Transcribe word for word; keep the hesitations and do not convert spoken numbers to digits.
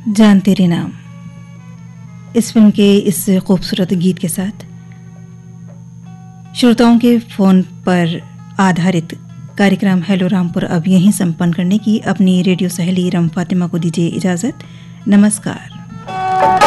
जान तेरे नाम, इस फिल्म के इस खूबसूरत गीत के साथ श्रोताओं के फ़ोन पर आधारित कार्यक्रम हेलो रामपुर अब यहीं संपन्न करने की अपनी रेडियो सहेली रम फातिमा को दीजिए इजाज़त। नमस्कार।